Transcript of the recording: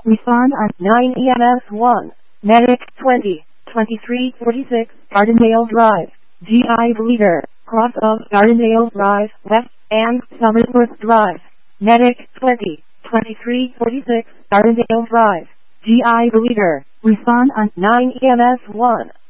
Respond on 9 EMS 1. Medic 20, 2346 Gardendale Drive, GI Bleeder, cross of Gardendale Drive, West, and Somersworth Drive. Medic 20, 2346 Gardendale Drive, GI Bleeder. Respond on 9 EMS 1.